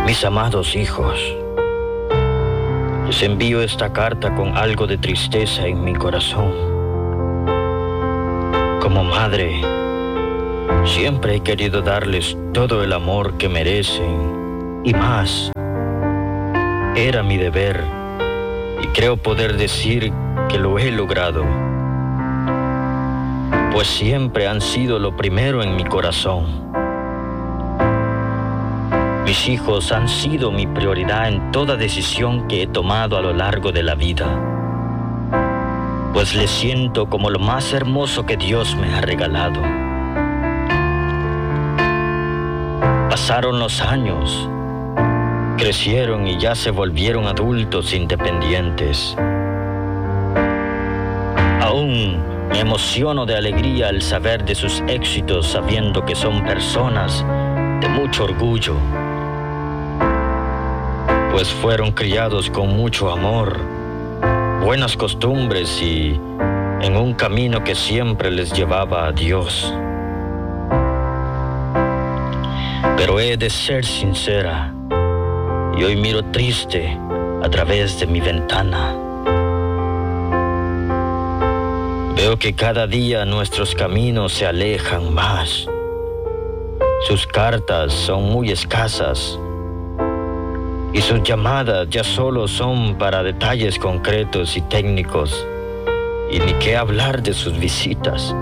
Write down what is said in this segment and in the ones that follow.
Mis amados hijos, les envío esta carta con algo de tristeza en mi corazón. Como madre, siempre he querido darles todo el amor que merecen y más. Era mi deber y creo poder decir que lo he logrado, pues siempre han sido lo primero en mi corazón. Mis hijos han sido mi prioridad en toda decisión que he tomado a lo largo de la vida, pues les siento como lo más hermoso que Dios me ha regalado. Pasaron los años, crecieron y ya se volvieron adultos independientes. Aún me emociono de alegría al saber de sus éxitos, sabiendo que son personas de mucho orgullo, pues fueron criados con mucho amor, buenas costumbres y en un camino que siempre les llevaba a Dios. Pero he de ser sincera, y hoy miro triste a través de mi ventana. Veo que cada día nuestros caminos se alejan más. Sus cartas son muy escasas y sus llamadas ya solo son para detalles concretos y técnicos, y ni qué hablar de sus visitas.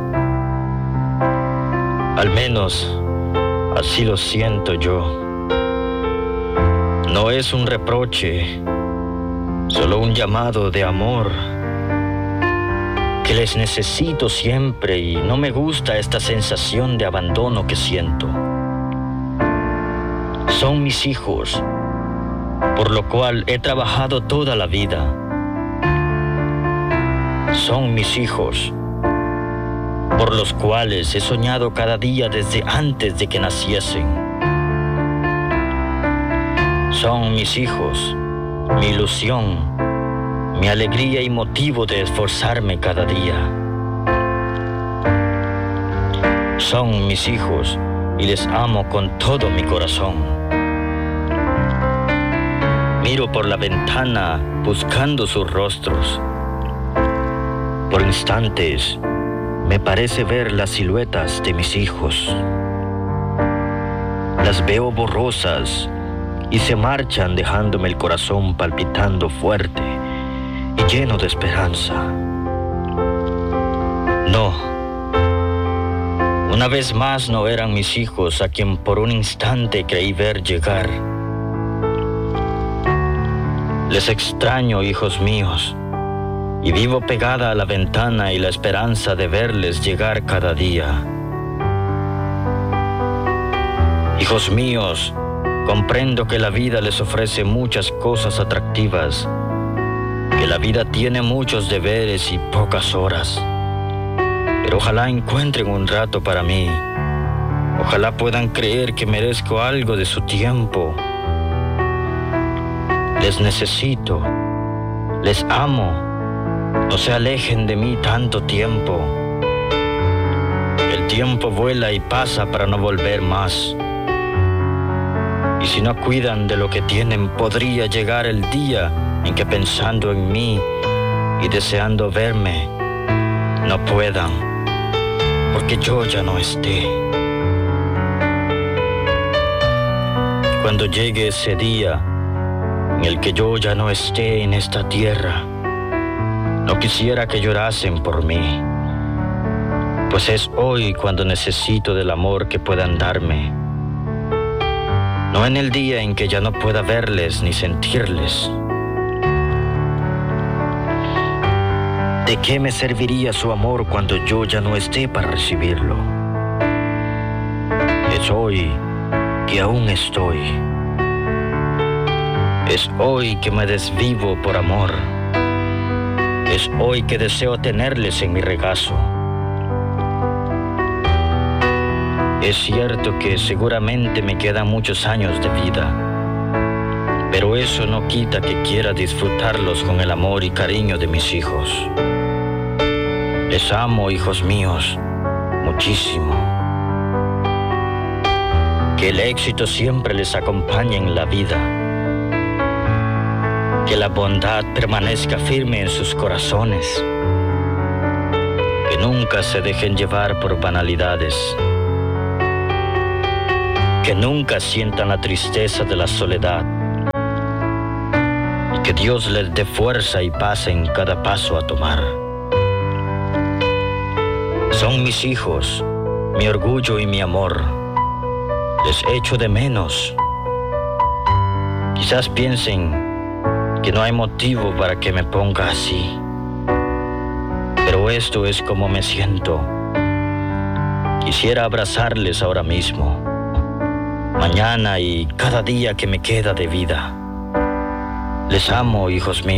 Al menos así lo siento yo. No es un reproche, solo un llamado de amor, que les necesito siempre y no me gusta esta sensación de abandono que siento. Son mis hijos, por lo cual he trabajado toda la vida. Son mis hijos, por los cuales he soñado cada día desde antes de que naciesen. Son mis hijos, mi ilusión, mi alegría y motivo de esforzarme cada día. Son mis hijos y les amo con todo mi corazón. Miro por la ventana buscando sus rostros. Por instantes me parece ver las siluetas de mis hijos. Las veo borrosas y se marchan dejándome el corazón palpitando fuerte y lleno de esperanza. No, una vez más no eran mis hijos a quien por un instante creí ver llegar. Les extraño, hijos míos, y vivo pegada a la ventana y la esperanza de verles llegar cada día. Hijos míos, comprendo que la vida les ofrece muchas cosas atractivas, que la vida tiene muchos deberes y pocas horas, pero ojalá encuentren un rato para mí. Ojalá puedan creer que merezco algo de su tiempo. Les necesito, les amo, no se alejen de mí tanto tiempo. El tiempo vuela y pasa para no volver más. Y si no cuidan de lo que tienen, podría llegar el día en que pensando en mí y deseando verme, no puedan, porque yo ya no esté. Cuando llegue ese día en el que yo ya no esté en esta tierra, no quisiera que llorasen por mí, pues es hoy cuando necesito del amor que puedan darme, no en el día en que ya no pueda verles ni sentirles. ¿De qué me serviría su amor cuando yo ya no esté para recibirlo? Es hoy que aún estoy. Es hoy que me desvivo por amor. Es hoy que deseo tenerles en mi regazo. Es cierto que seguramente me quedan muchos años de vida, pero eso no quita que quiera disfrutarlos con el amor y cariño de mis hijos. Les amo, hijos míos, muchísimo. Que el éxito siempre les acompañe en la vida. Que la bondad permanezca firme en sus corazones. Que nunca se dejen llevar por banalidades. Que nunca sientan la tristeza de la soledad. Y que Dios les dé fuerza y paz en cada paso a tomar. Son mis hijos, mi orgullo y mi amor. Les echo de menos. Quizás piensen que no hay motivo para que me ponga así. Pero esto es como me siento. Quisiera abrazarles ahora mismo, mañana y cada día que me queda de vida. Les amo, hijos míos.